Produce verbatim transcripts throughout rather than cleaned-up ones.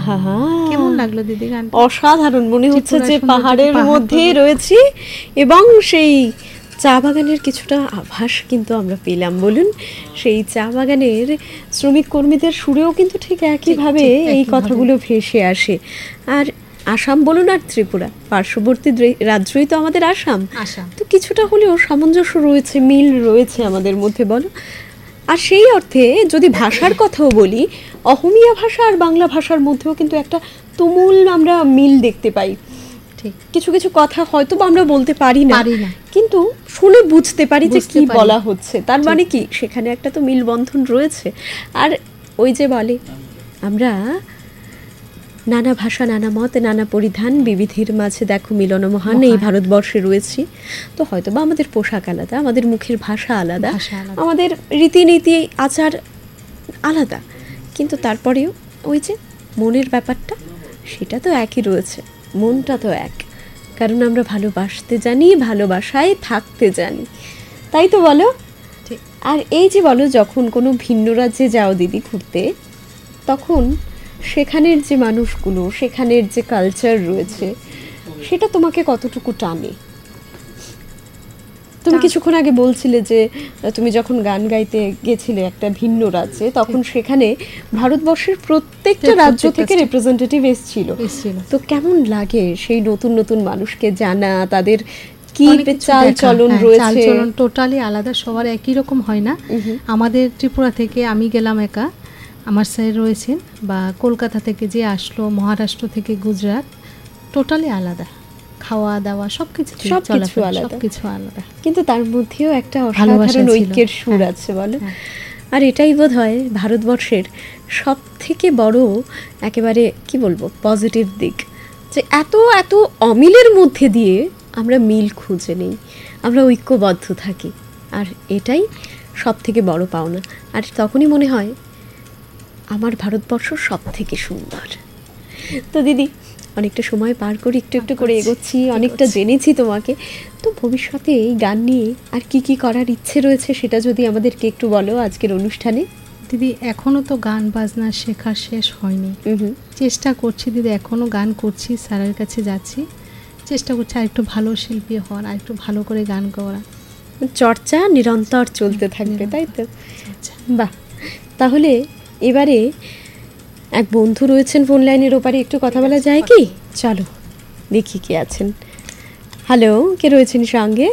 আহা, কেমন লাগলো দিদি গানটা? অসাধারণ, মনে হচ্ছে ত্রিপুরা যে সৌন্দর্য, পাহাড়ের পাহাড় মধ্যে পর্বত। রয়েছি এবং সেই চা বাগানের কিছুটা আভাস কিন্তু আমরা পেলাম। বলুন, সেই চা বাগানের শ্রমিক কর্মীদের সুরেও কিন্তু ঠিক একইভাবে ঠিক, এই একইভাবে। কথাগুলো ভেসে আসে। আর আসাম বলুন আর ত্রিপুরা, পার্শ্ববর্তী দ্রে- রাজ্যই তো আমাদের আসাম। আসাম। তো কিছুটা হলেও সামঞ্জস্য রয়েছে, মিল রয়েছে আমাদের মধ্যে, বলো। আর সেই অর্থে যদি ভাষার কথাও বলি, অহমিয়া ভাষা আর বাংলা ভাষার মধ্যেও কিন্তু একটা তুমুল আমরা মিল দেখতে পাই। ঠিক। কিছু কিছু কথা হয়তো বা আমরা বলতে পারি না, পারি না। কিন্তু শুনে বুঝতে পারি যে বুঝতে কি পারি। বলা হচ্ছে। তার মানে কি, সেখানে একটা তো মিল বন্ধন রয়েছে। আর ওই যে বলে, আমরা নানা ভাষা, নানা মত, নানা পরিধান, বিবিধের মাঝে দেখো মিলন মহান, এই ভারতবর্ষে রয়েছি। তো হয়তো বা আমাদের পোশাক আলাদা, আমাদের মুখের ভাষা আলাদা, ভাষা আলাদা। আমাদের রীতিনীতি আচার আলাদা, কিন্তু তারপরেও ওই যে মনের ব্যাপারটা, সেটা তো একই রয়েছে। মনটা তো এক, কারণ আমরা ভালোবাসতে জানি, ভালোবাসায় থাকতে জানি, তাই তো বলো। ঠিক। আর এই যে বলো, যখন কোনো ভিন্ন রাজ্যে যাও দিদি ঘুরতে, তখন সেখানের যে মানুষগুলো, সেখানের যে কালচার রয়েছে, সেটা তোমাকে কতটুকু টানে? তুমি কিছুক্ষণ আগে বলছিলে যে আহ, তুমি যখন গান গাইতে গেছিলে একটা ভিন্ন রাজ্যে, তখন সেখানে ভারতবর্ষের প্রত্যেকটা রাজ্য থেকে রিপ্রেজেন্টেটিভ এসেছিল। এসেছিল। তো কেমন লাগে সেই নতুন নতুন মানুষকে জানা, তাদের কি অনেক কিছু চাল দেখা, চলন হ্যাঁ, রয়েছে? চালচলন টোটালি আলাদা, সবার একই রকম হয় না। আমাদের ত্রিপুরা থেকে আমি গেলাম একা, আমার স্যার রয়েছেন, বা কলকাতা থেকে যে আসলো, মহারাষ্ট্র থেকে গুজরাট, টোটালি আলাদা। খাওয়া দাওয়া সবকিছু সবকিছু আলাদা। সবকিছু আলাদা, কিন্তু তার মধ্যেও একটা ভালোবাসা অসাধারণ ছিল। ঐক্যের সুর হ্যাঁ, আছে, বলো। হ্যাঁ। আর এটাই বোধ হয় ভারতবর্ষের সব থেকে বড়, একেবারে কি বলবো, পজিটিভ দিক, যে এত এত অমিলের মধ্যে দিয়ে আমরা মিল খুঁজে নেই, আমরা ঐক্যবদ্ধ থাকি। আর এটাই সব থেকে বড় পাওনা। আর তখনই মনে হয় আমার ভারতবর্ষ সব থেকে সুন্দর। তো দিদি, অনেকটা সময় পার করি, একটু একটু করে এগোচ্ছি, অনেকটা জেনেছি তোমাকে। তো ভবিষ্যতে এই গান নিয়ে আর কি কি করার ইচ্ছে রয়েছে, সেটা যদি আমাদেরকে একটু বলো আজকের অনুষ্ঠানে। দিদি এখনো তো গান বাজনা শেখা শেষ হয়নি, চেষ্টা করছি দিদি, এখনো গান করছি, স্যারের কাছে যাচ্ছি, চেষ্টা করছি আর একটু ভালো শিল্পী হওয়ার, আর একটু ভালো করে গান করা। চর্চা নিরন্তর চলতে থাকবে, তাই তো? বাহ, তাহলে এবারে এক বন্ধু রয়েছেন ফোন লাইনের ওপারে, একটু কথা বলা যায় কি? চলো দেখি কে আছেন। হ্যালো, কে রয়েছেন সঙ্গে?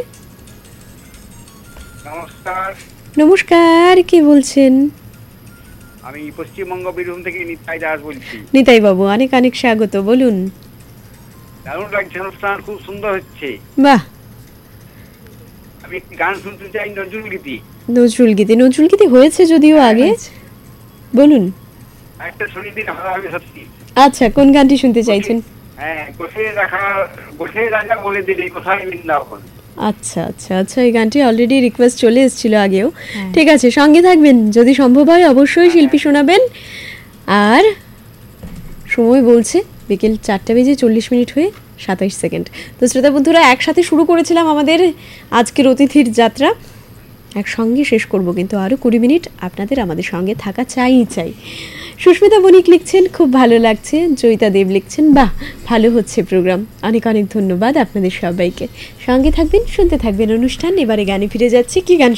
নমস্কার, নমস্কার, কে বলছেন? আমি পশ্চিমবঙ্গ বীরভূম থেকে নিতাই দাস বলছি। নিতাই বাবু, অনেক অনেক স্বাগত, বলুন। দারুণ লাগছে, অনুষ্ঠান খুব সুন্দর হচ্ছে। বাহ, আমি একটি গান শুনতে চাই, নজরুল গীতি। নজরুল গীতি, নজরুল গীতি হয়েছে যদিও আগে, বলুন। একটা শুনিয়ে দিন, ভালো হবে সত্যি। আচ্ছা, কোন গানটি শুনতে চাইছেন? হ্যাঁ, গোঠে রাখা, গোঠে রাজা বলে দিলে কোথায় বৃন্দাবন। আচ্ছা আচ্ছা আচ্ছা, এই গানটি অলরেডি রিকোয়েস্ট চলে এসেছিল আগেও। ঠিক আছে, সঙ্গে থাকবেন, যদি সম্ভব হয় অবশ্যই শিল্পী শোনাবেন। আর সময় বলছে বিকেল চারটা বেজে চল্লিশ মিনিট হয়ে সাতাইশ সেকেন্ড। তো শ্রোতা বন্ধুরা, একসাথে শুরু করেছিলাম আমাদের আজকের অতিথির যাত্রা, একসঙ্গে শেষ করব, কিন্তু আরও কুড়ি মিনিট আপনাদের আমাদের সঙ্গে থাকা চাই চাই। সুস্মিতা বণিক লিখছেন খুব ভালো লাগছে, জয়িতা দেব লিখছেন বাহ ভালো হচ্ছে প্রোগ্রাম। অনেক অনেক ধন্যবাদ আপনাদের সবাইকে। সঙ্গে থাকবেন, শুনতে থাকবেন অনুষ্ঠান। এবারে গানে ফিরে যাচ্ছি, কি গান